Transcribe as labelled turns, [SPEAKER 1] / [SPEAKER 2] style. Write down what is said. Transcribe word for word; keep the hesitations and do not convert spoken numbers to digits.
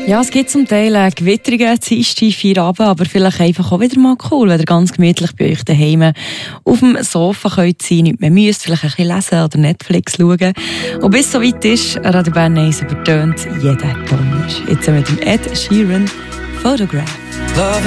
[SPEAKER 1] Ja, es gibt zum Teil einen gewittrigen Dienstag-Feierabend, aber vielleicht einfach auch wieder mal cool, wenn ihr ganz gemütlich bei euch daheim auf dem Sofa könnt sein, nicht mehr müsst, vielleicht ein bisschen lesen oder Netflix schauen. Und bis es soweit ist, Radio Bern eins übertönt jeden Donnerstag. Jetzt mit dem Ed Sheeran, Photograph.